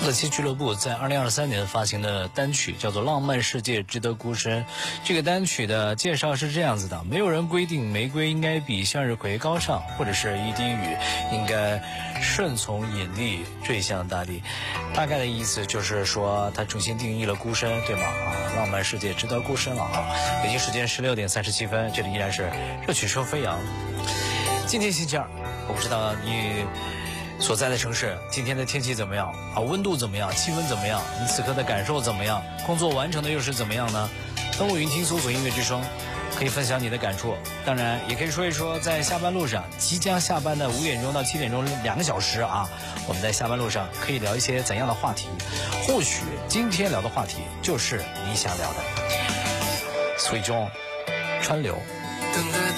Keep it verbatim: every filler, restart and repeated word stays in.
乐七俱乐部在二零二三年发行的单曲叫做《浪漫世界值得孤身》。这个单曲的介绍是这样子的：没有人规定玫瑰应该比向日葵高尚，或者是一滴雨应该顺从引力坠向大地。大概的意思就是说，他重新定义了孤身，对吗？啊，浪漫世界值得孤身了啊！北京时间十六点三十七分，这里依然是热曲说飞扬。今天星期二，我不知道你所在的城市今天的天气怎么样啊？温度怎么样？气温怎么样？你此刻的感受怎么样？工作完成的又是怎么样呢？登录云听搜索音乐之声，可以分享你的感触。当然也可以说一说在下班路上，即将下班的五点钟到七点钟两个小时啊，我们在下班路上可以聊一些怎样的话题？或许今天聊的话题就是你想聊的。随中川流。